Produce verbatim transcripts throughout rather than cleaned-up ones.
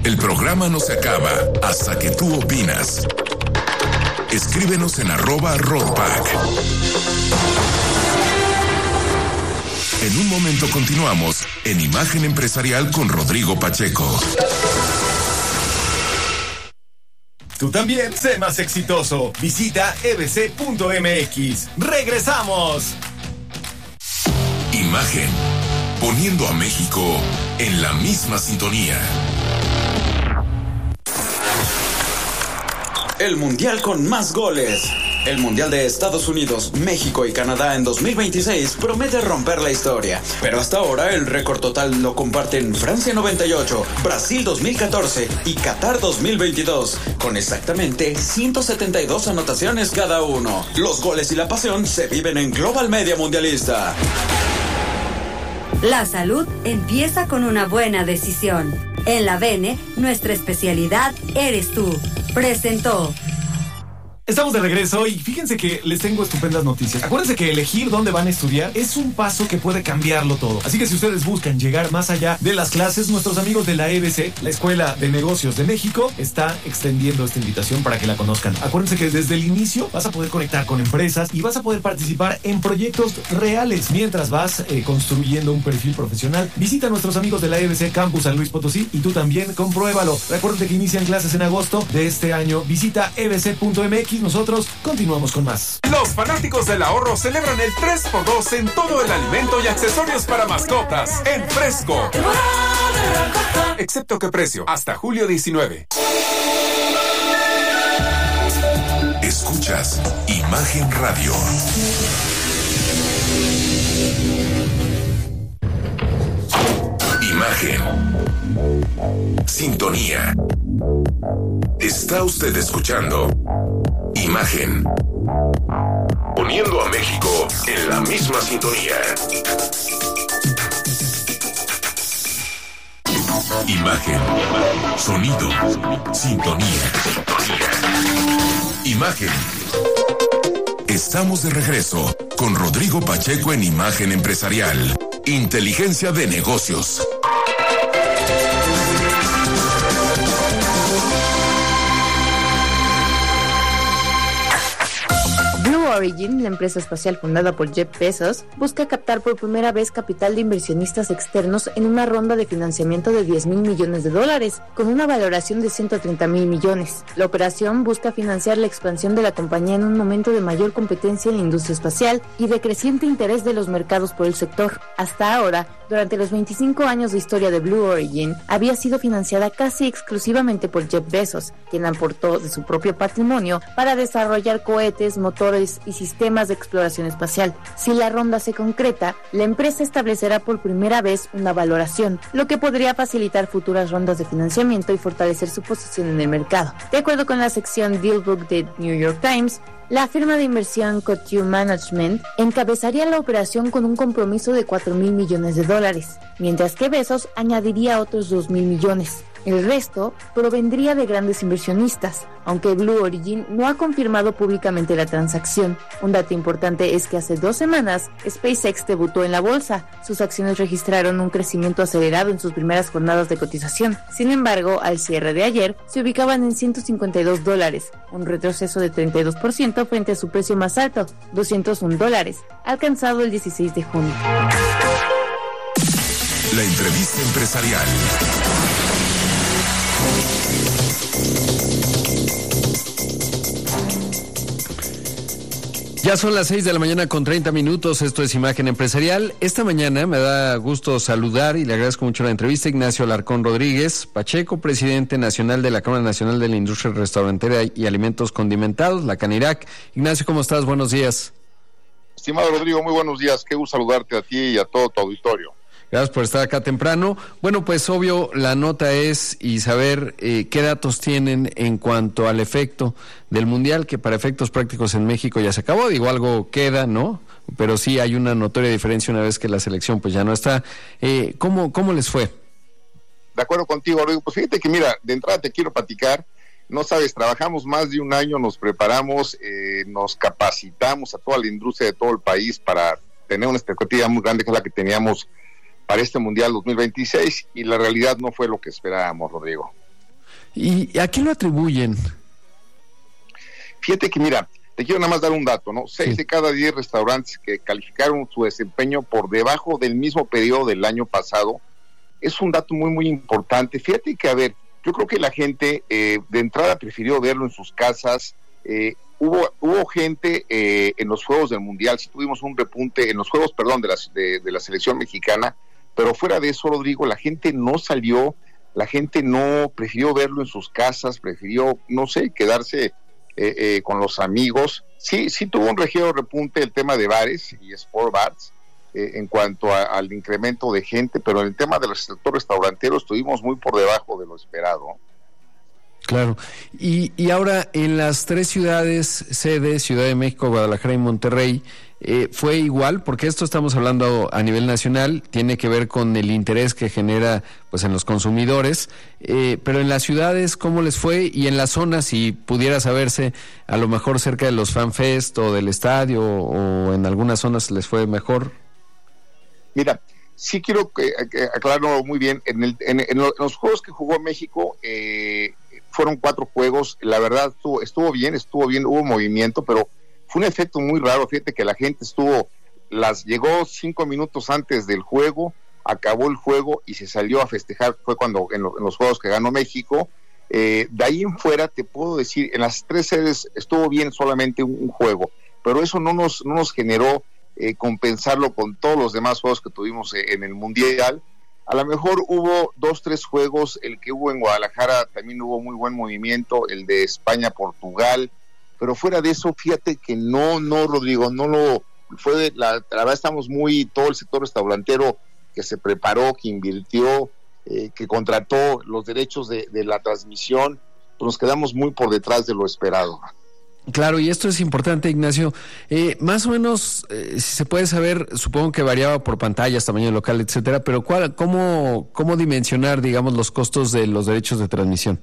El programa no se acaba hasta que tú opinas. Escríbenos en arroba Rodpack. En un momento continuamos en Imagen Empresarial con Rodrigo Pacheco. Tú también sé más exitoso. Visita e b c punto m x. ¡Regresamos! Imagen, poniendo a México en la misma sintonía. El mundial con más goles. El Mundial de Estados Unidos, México y Canadá en dos mil veintiséis promete romper la historia. Pero hasta ahora el récord total lo comparten Francia noventa y ocho, Brasil dos mil catorce y Qatar dos mil veintidós, con exactamente ciento setenta y dos anotaciones cada uno. Los goles y la pasión se viven en Global Media Mundialista. La salud empieza con una buena decisión. En la B N, nuestra especialidad eres tú. Presentó. Estamos de regreso y fíjense que les tengo estupendas noticias. Acuérdense que elegir dónde van a estudiar es un paso que puede cambiarlo todo. Así que si ustedes buscan llegar más allá de las clases, nuestros amigos de la E B C, la Escuela de Negocios de México, está extendiendo esta invitación para que la conozcan. Acuérdense que desde el inicio vas a poder conectar con empresas y vas a poder participar en proyectos reales mientras vas eh, construyendo un perfil profesional. Visita a nuestros amigos de la E B C Campus San Luis Potosí y tú también compruébalo. Recuerden que inician clases en agosto de este año. Visita e b c punto m x. Nosotros continuamos con más. Los fanáticos del ahorro celebran el tres por dos en todo el alimento y accesorios para mascotas en Fresco. Excepto que precio, hasta julio diecinueve. Escuchas Imagen Radio. Imagen. Sintonía. Está usted escuchando Imagen, poniendo a México en la misma sintonía. Imagen, sonido, sintonía. Imagen. Estamos de regreso con Rodrigo Pacheco en Imagen Empresarial. Inteligencia de negocios. Blue Origin, la empresa espacial fundada por Jeff Bezos, busca captar por primera vez capital de inversionistas externos en una ronda de financiamiento de diez mil millones de dólares, con una valoración de ciento treinta mil millones. La operación busca financiar la expansión de la compañía en un momento de mayor competencia en la industria espacial y de creciente interés de los mercados por el sector. Hasta ahora, durante los veinticinco años de historia de Blue Origin, había sido financiada casi exclusivamente por Jeff Bezos, quien aportó de su propio patrimonio para desarrollar cohetes, motores y sistemas de exploración espacial. Si la ronda se concreta, la empresa establecerá por primera vez una valoración, lo que podría facilitar futuras rondas de financiamiento y fortalecer su posición en el mercado. De acuerdo con la sección Dealbook de New York Times, la firma de inversión Coatue Management encabezaría la operación con un compromiso de cuatro mil millones de dólares, mientras que Bezos añadiría otros dos mil millones. El resto provendría de grandes inversionistas, aunque Blue Origin no ha confirmado públicamente la transacción. Un dato importante es que hace dos semanas SpaceX debutó en la bolsa. Sus acciones registraron un crecimiento acelerado en sus primeras jornadas de cotización. Sin embargo, al cierre de ayer, se ubicaban en ciento cincuenta y dos dólares, un retroceso de treinta y dos por ciento frente a su precio más alto, doscientos un dólares, alcanzado el dieciséis de junio. La entrevista empresarial. Ya son las seis de la mañana con treinta minutos, esto es Imagen Empresarial. Esta mañana me da gusto saludar y le agradezco mucho la entrevista a Ignacio Alarcón Rodríguez Pacheco, presidente nacional de la Cámara Nacional de la Industria Restaurantera y Alimentos Condimentados, la CANIRAC. Ignacio, ¿cómo estás? Buenos días. Estimado Rodrigo, muy buenos días. Qué gusto saludarte a ti y a todo tu auditorio. Gracias por estar acá temprano. Bueno, pues obvio, la nota es y saber eh, qué datos tienen en cuanto al efecto del Mundial, que para efectos prácticos en México ya se acabó. Digo, algo queda, ¿no? Pero sí hay una notoria diferencia una vez que la selección pues ya no está. Eh, ¿cómo, ¿Cómo les fue? De acuerdo contigo, Rodrigo. Pues fíjate que mira, de entrada te quiero platicar. No sabes, trabajamos más de un año, nos preparamos, eh, nos capacitamos a toda la industria de todo el país para tener una expectativa muy grande que es la que teníamos para este Mundial dos mil veintiséis, y la realidad no fue lo que esperábamos, Rodrigo. ¿Y a qué lo atribuyen? Fíjate que, mira, te quiero nada más dar un dato, ¿no? Seis sí. de cada diez restaurantes que calificaron su desempeño por debajo del mismo periodo del año pasado, es un dato muy, muy importante. Fíjate que, a ver, yo creo que la gente eh, de entrada prefirió verlo en sus casas. Eh, hubo hubo gente eh, en los Juegos del Mundial, sí tuvimos un repunte, en los Juegos, perdón, de la, de, de la selección mexicana, pero fuera de eso, Rodrigo, la gente no salió, la gente no prefirió verlo en sus casas, prefirió, no sé, quedarse eh, eh, con los amigos. Sí, sí tuvo un ligero repunte el tema de bares y sport bars, eh, en cuanto a, al incremento de gente, pero en el tema del sector restaurantero estuvimos muy por debajo de lo esperado. Claro, y, y ahora en las tres ciudades sede, Ciudad de México, Guadalajara y Monterrey, eh, ¿fue igual? Porque esto estamos hablando a nivel nacional, tiene que ver con el interés que genera pues en los consumidores, eh, pero en las ciudades, ¿cómo les fue? Y en las zonas, si pudiera saberse, a lo mejor cerca de los FanFest o del estadio, o en algunas zonas les fue mejor. Mira, sí quiero que, que aclararlo muy bien, en, el, en, en los juegos que jugó México, eh, fueron cuatro juegos, la verdad estuvo, estuvo bien, estuvo bien, hubo movimiento, pero fue un efecto muy raro. Fíjate que la gente estuvo, las llegó cinco minutos antes del juego, acabó el juego y se salió a festejar, fue cuando en, lo, en los juegos que ganó México. Eh, de ahí en fuera te puedo decir, en las tres sedes estuvo bien solamente un, un juego, pero eso no nos, no nos generó eh, compensarlo con todos los demás juegos que tuvimos eh, en el Mundial. A lo mejor hubo dos, tres juegos, el que hubo en Guadalajara también hubo muy buen movimiento, el de España-Portugal, pero fuera de eso, fíjate que no, no, Rodrigo, no lo, fue, de, la, la verdad estamos muy, todo el sector restaurantero que se preparó, que invirtió, eh, que contrató los derechos de, de la transmisión, pues nos quedamos muy por detrás de lo esperado. Claro, y esto es importante, Ignacio. Eh, más o menos, eh, si se puede saber, supongo que variaba por pantallas, tamaño local, etcétera, pero ¿cuál, cómo, cómo dimensionar, digamos, los costos de los derechos de transmisión?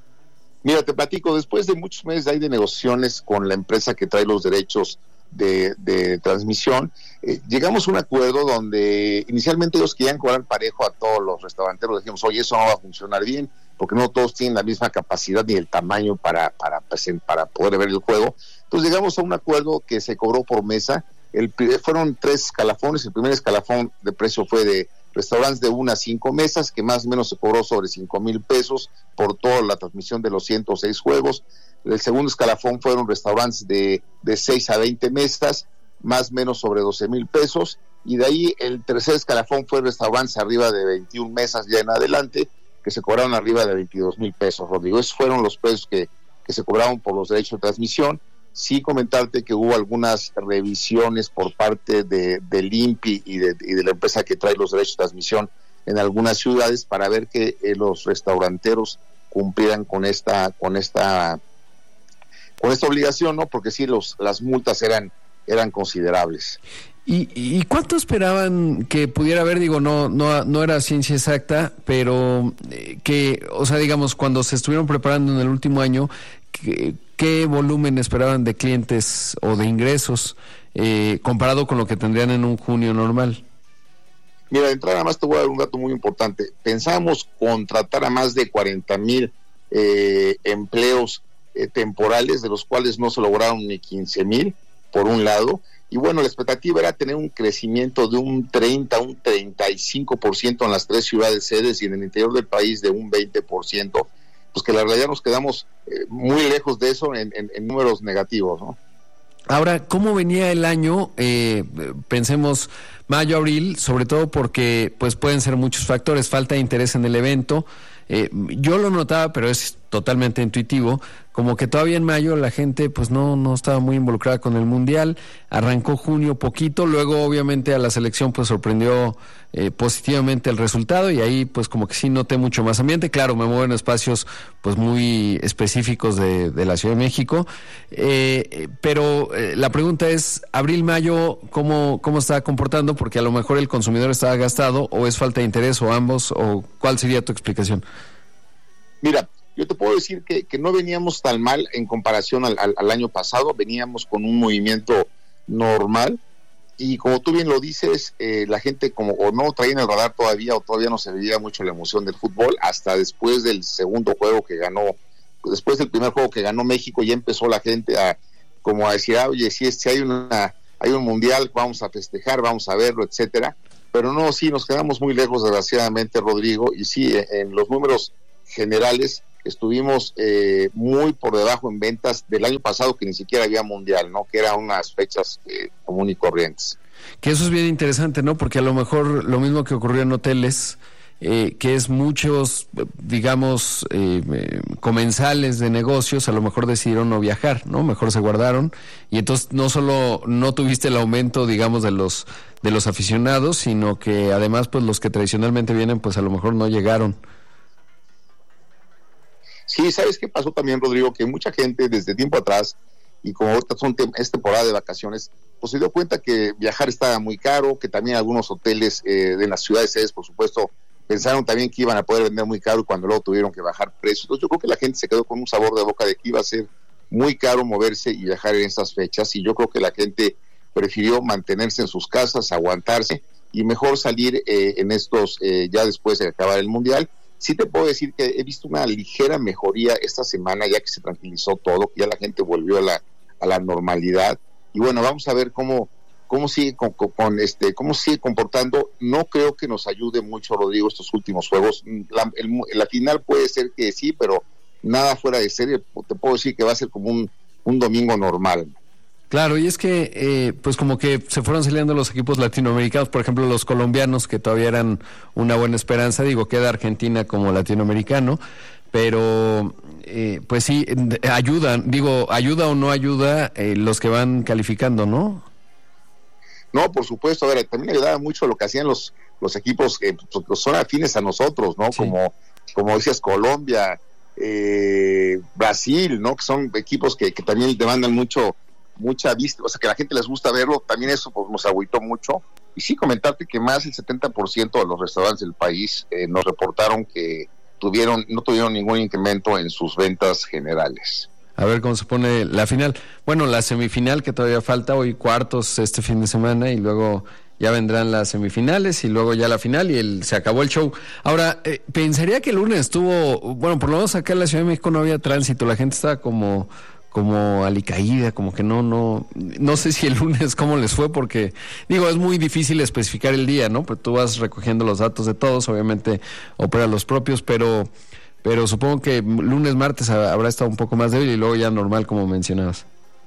Mira, te platico, después de muchos meses hay de negociaciones con la empresa que trae los derechos de, de transmisión, eh, llegamos a un acuerdo donde inicialmente ellos querían cobrar parejo a todos los restauranteros. Dijimos, oye, eso no va a funcionar bien, porque no todos tienen la misma capacidad ni el tamaño para, para, para poder ver el juego. Entonces llegamos a un acuerdo que se cobró por mesa. El, fueron tres escalafones. El primer escalafón de precio fue de restaurantes de una a cinco mesas, que más o menos se cobró sobre cinco mil pesos por toda la transmisión de los ciento seis juegos. El segundo escalafón fueron restaurantes de, de seis a veinte mesas, más o menos sobre doce mil pesos. Y de ahí el tercer escalafón fue restaurantes arriba de veintiuna mesas ya en adelante, que se cobraron arriba de veintidós mil pesos, Rodrigo. Esos fueron los precios que, que se cobraron por los derechos de transmisión. Sí comentarte que hubo algunas revisiones por parte de, del I N P I y de, y de la empresa que trae los derechos de transmisión en algunas ciudades para ver que eh, los restauranteros cumplieran con esta, con esta, con esta obligación, ¿no? Porque sí, los, las multas eran, eran considerables. ¿Y, ¿Y cuánto esperaban que pudiera haber? Digo, no no no era ciencia exacta, pero eh, que, o sea, digamos, cuando se estuvieron preparando en el último año, ¿qué, qué volumen esperaban de clientes o de ingresos eh, comparado con lo que tendrían en un junio normal? Mira, de entrada, nada más te voy a dar un dato muy importante. Pensábamos contratar a más de cuarenta mil eh, empleos eh, temporales, de los cuales no se lograron ni quince mil, por un lado. Y bueno, la expectativa era tener un crecimiento de un treinta, un treinta y cinco por ciento en las tres ciudades sedes y en el interior del país de un veinte por ciento, pues que la realidad nos quedamos eh, muy lejos de eso en, en, en números negativos, ¿no? Ahora, ¿cómo venía el año? Eh, pensemos mayo, abril, sobre todo porque pues pueden ser muchos factores, falta de interés en el evento. Eh, yo lo notaba, pero es totalmente intuitivo, como que todavía en mayo la gente pues no no estaba muy involucrada con el Mundial. Arrancó junio poquito, luego obviamente a la selección pues sorprendió eh, positivamente el resultado y ahí pues como que sí noté mucho más ambiente. Claro, me muevo en espacios pues muy específicos de, de la Ciudad de México, eh, pero eh, la pregunta es, abril, mayo, ¿cómo, cómo está comportando? Porque a lo mejor el consumidor estaba gastado, o es falta de interés, o ambos, o ¿cuál sería tu explicación? Mira, yo te puedo decir que, que no veníamos tan mal en comparación al, al, al año pasado, veníamos con un movimiento normal y como tú bien lo dices, eh, la gente como o no traía en el radar todavía, o todavía no se veía mucho la emoción del fútbol, hasta después del segundo juego que ganó, después del primer juego que ganó México, ya empezó la gente a como a decir, ah, oye, si, si hay una hay un mundial, vamos a festejar, vamos a verlo, etcétera. Pero no, sí, nos quedamos muy lejos, desgraciadamente, Rodrigo, y sí, en los números generales estuvimos eh, muy por debajo en ventas del año pasado, que ni siquiera había mundial, ¿no? Que eran unas fechas eh, común y corrientes. Que eso es bien interesante, ¿no? Porque a lo mejor lo mismo que ocurrió en hoteles, eh, que es muchos, digamos, eh, eh, comensales de negocios, a lo mejor decidieron no viajar, ¿no? Mejor se guardaron, y entonces no solo no tuviste el aumento, digamos, de los de los aficionados, sino que además, pues los que tradicionalmente vienen, pues a lo mejor no llegaron. Sí, ¿sabes qué pasó también, Rodrigo? Que mucha gente desde tiempo atrás, y como ahorita son tem- es temporada de vacaciones, pues se dio cuenta que viajar estaba muy caro, que también algunos hoteles eh, de las ciudades sedes, por supuesto, pensaron también que iban a poder vender muy caro y cuando luego tuvieron que bajar precios. Entonces yo creo que la gente se quedó con un sabor de boca de que iba a ser muy caro moverse y viajar en estas fechas, y yo creo que la gente prefirió mantenerse en sus casas, aguantarse y mejor salir eh, en estos, eh, ya después de acabar el Mundial. Sí te puedo decir que he visto una ligera mejoría esta semana, ya que se tranquilizó todo, que ya la gente volvió a la, a la normalidad, y bueno, vamos a ver cómo cómo sigue con, con, con este cómo sigue comportando. No creo que nos ayude mucho, Rodrigo, estos últimos juegos. La, el, la final puede ser que sí, pero nada fuera de serie. Te puedo decir que va a ser como un, un domingo normal. Claro, y es que, eh, pues como que se fueron saliendo los equipos latinoamericanos, por ejemplo, los colombianos, que todavía eran una buena esperanza, digo, queda Argentina como latinoamericano, pero, eh, pues sí, ayudan, digo, ayuda o no ayuda eh, los que van calificando, ¿no? No, por supuesto, a ver, también ayudaba mucho lo que hacían los los equipos que pues, son afines a nosotros, ¿no? Sí. Como, como decías, Colombia, eh, Brasil, ¿no? Que son equipos que, que también demandan mucho mucha vista, o sea, que a la gente les gusta verlo, también eso pues nos agüitó mucho. Y sí, comentarte que más del setenta por ciento de los restaurantes del país eh, nos reportaron que tuvieron no tuvieron ningún incremento en sus ventas generales. A ver cómo se pone la final. Bueno, la semifinal que todavía falta, hoy cuartos este fin de semana, y luego ya vendrán las semifinales y luego ya la final y el, se acabó el show. Ahora, eh, pensaría que el lunes estuvo, bueno, por lo menos acá en la Ciudad de México no había tránsito, la gente estaba como... como alicaída, como que no, no, no sé si el lunes cómo les fue, porque, digo, es muy difícil especificar el día, ¿no? Pues tú vas recogiendo los datos de todos, obviamente opera los propios, pero, pero supongo que lunes, martes habrá estado un poco más débil y luego ya normal, como mencionabas.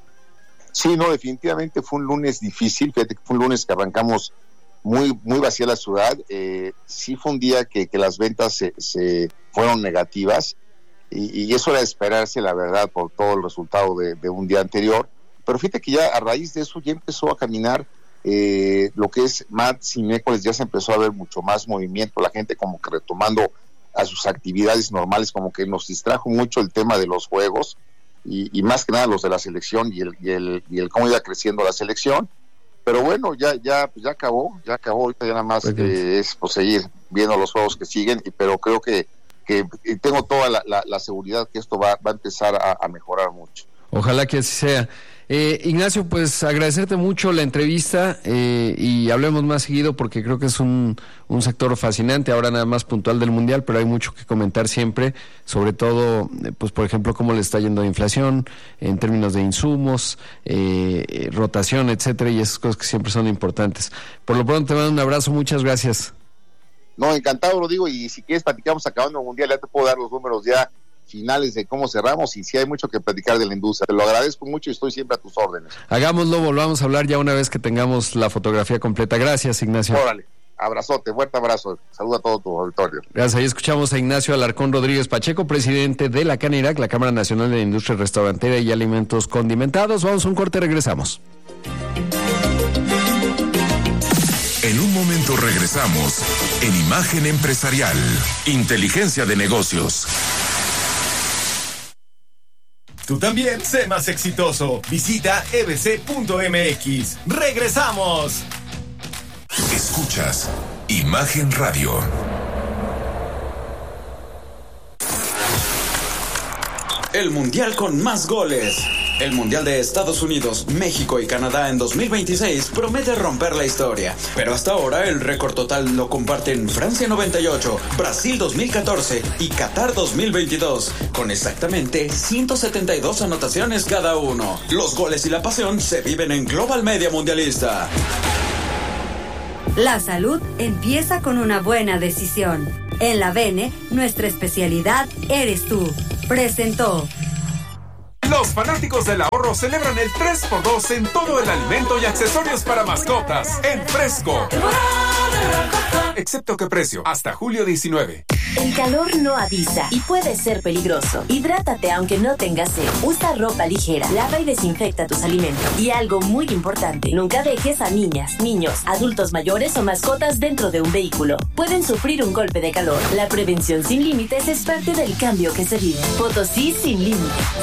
Sí, no, definitivamente fue un lunes difícil, fíjate que fue un lunes que arrancamos muy, muy vacía la ciudad, eh, sí fue un día que, que las ventas se, se fueron negativas, Y, y eso era de esperarse, la verdad, por todo el resultado de, de un día anterior. Pero fíjate que ya a raíz de eso ya empezó a caminar eh, lo que es martes y miércoles, ya se empezó a ver mucho más movimiento, la gente como que retomando a sus actividades normales, como que nos distrajo mucho el tema de los juegos y, y más que nada los de la selección y el, y el, y el cómo iba creciendo la selección. Pero bueno, ya ya ya acabó, ya acabó, ahorita ya nada más eh, es pues, seguir viendo los juegos que siguen, y, pero creo que que tengo toda la, la, la seguridad que esto va, va a empezar a, a mejorar mucho. Ojalá que así sea. Eh, Ignacio, pues agradecerte mucho la entrevista eh, y hablemos más seguido porque creo que es un, un sector fascinante, ahora nada más puntual del Mundial, pero hay mucho que comentar siempre, sobre todo, pues por ejemplo, cómo le está yendo la inflación en términos de insumos, eh, rotación, etcétera, y esas cosas que siempre son importantes. Por lo pronto te mando un abrazo, muchas gracias. No, encantado, lo digo, y si quieres platicamos acabando el Mundial, ya te puedo dar los números ya finales de cómo cerramos, y si hay mucho que platicar de la industria. Te lo agradezco mucho y estoy siempre a tus órdenes. Hagámoslo, volvamos a hablar ya una vez que tengamos la fotografía completa. Gracias, Ignacio. Órale, abrazote, fuerte abrazo, saluda a todo tu auditorio. Gracias, ahí escuchamos a Ignacio Alarcón Rodríguez Pacheco, presidente de la CANIRAC, la Cámara Nacional de la Industria Restaurantera y Alimentos Condimentados. Vamos a un corte, regresamos. En un momento regresamos en Imagen Empresarial, Inteligencia de Negocios. Tú también sé más exitoso. Visita e b c punto m x. ¡Regresamos! Escuchas Imagen Radio. El Mundial con más goles. El Mundial de Estados Unidos, México y Canadá en dos mil veintiséis promete romper la historia, pero hasta ahora el récord total lo comparten Francia noventa y ocho, Brasil dos mil catorce y Qatar dos mil veintidós, con exactamente ciento setenta y dos anotaciones cada uno. Los goles y la pasión se viven en Global Media Mundialista. La salud empieza con una buena decisión. En la Bene, nuestra especialidad eres tú. Presentó. Los fanáticos del ahorro celebran el tres por dos en todo el alimento y accesorios para mascotas en Fresco. Excepto que precio, hasta julio diecinueve. El calor no avisa y puede ser peligroso. Hidrátate aunque no tengas sed. Usa ropa ligera, lava y desinfecta tus alimentos. Y algo muy importante, nunca dejes a niñas, niños, adultos mayores o mascotas dentro de un vehículo. Pueden sufrir un golpe de calor. La prevención sin límites es parte del cambio que se vive. Potosí sin límites.